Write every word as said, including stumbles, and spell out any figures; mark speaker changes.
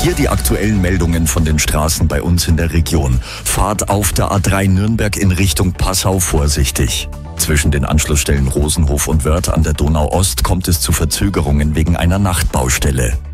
Speaker 1: Hier die aktuellen Meldungen von den Straßen bei uns in der Region. Fahrt auf der A drei Nürnberg in Richtung Passau vorsichtig. Zwischen den Anschlussstellen Rosenhof und Wörth an der Donau Ost kommt es zu Verzögerungen wegen einer Nachtbaustelle.